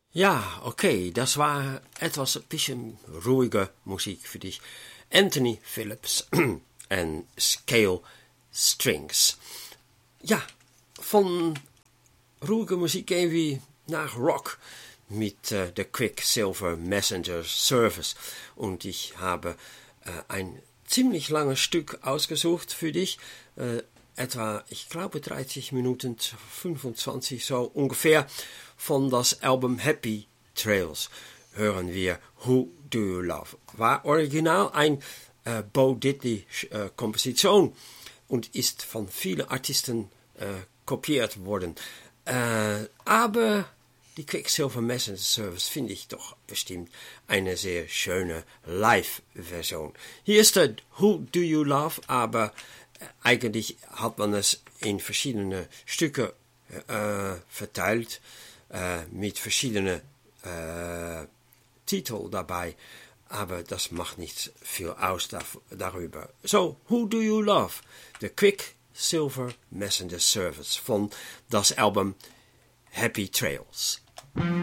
Ja, okay, das war etwas ein bisschen ruhige Musik für dich. Anthony Phillips en Scale Strings. Ja, von ruhige Musik gehen wir nach Rock mit der Quicksilver Messenger Service. Und ich habe ein ziemlich langes Stück ausgesucht für dich. Etwa, ich glaube 30 Minuten, 25 so ungefähr, von das Album Happy Trails hören wir Who Do You Love? War original ein Bo Diddley Komposition und ist von vielen Artisten kopiert worden. Aber die Quicksilver Messenger Service finde ich doch bestimmt eine sehr schöne Live-Version. Hier ist der Who Do You Love, aber eigentlich hat man es in verschiedene Stücke verteilt, mit verschiedenen Titeln dabei, aber das macht nicht viel aus darüber. So, Who Do You Love? The Quicksilver Messenger Service von das Album Happy Trails.